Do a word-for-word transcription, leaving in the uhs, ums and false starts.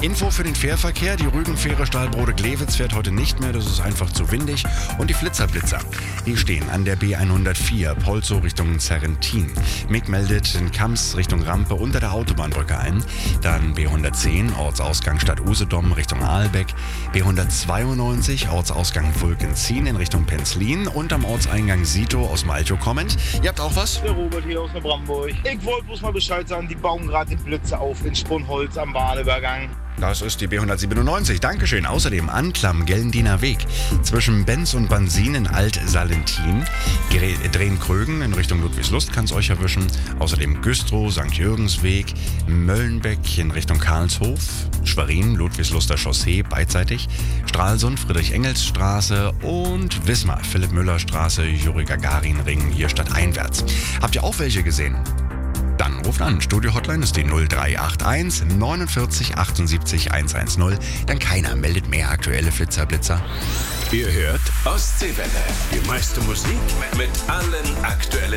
Info für den Fährverkehr. Die Rügenfähre Stahlbrode-Glewitz fährt heute nicht mehr. Das ist einfach zu windig. Und die Flitzerblitzer, die stehen an der B hundertvier, Polzow Richtung Serrentin. Mick meldet in Kams Richtung Rampe unter der Autobahnbrücke ein. Dann B hundertzehn, Ortsausgang Stadt Usedom Richtung Aalbeck. B hundertzweiundneunzig, Ortsausgang Vulkenzien in Richtung Penzlin. Und am Ortseingang Sito aus Malchow kommend. Ihr habt auch was? Der Robert hier aus Neubrandenburg. Ich wollte bloß mal Bescheid sagen, die bauen gerade die Blitze auf in Sponholz am Bahnübergang. Das ist die B hundertsiebenundneunzig. Dankeschön. Außerdem Anklam, Gellendiener Weg. Zwischen Benz und Bansin in Alt-Salentin. Drehen-Krögen in Richtung Ludwigslust kann es euch erwischen. Außerdem Güstrow, Sankt Jürgensweg, Möllenbeck in Richtung Karlshof. Schwerin, Ludwigsluster Chaussee beidseitig. Stralsund, Friedrich-Engels-Straße und Wismar, Philipp-Müller-Straße, Juri-Gagarin-Ring, hier stadteinwärts. Habt ihr auch welche gesehen? Dann ruft an. Studio-Hotline ist die null drei acht eins neunundvierzig achtundsiebzig hundertzehn. Denn keiner meldet mehr aktuelle Flitzerblitzer. Ihr hört Ostseewelle. Die meiste Musik mit allen aktuellen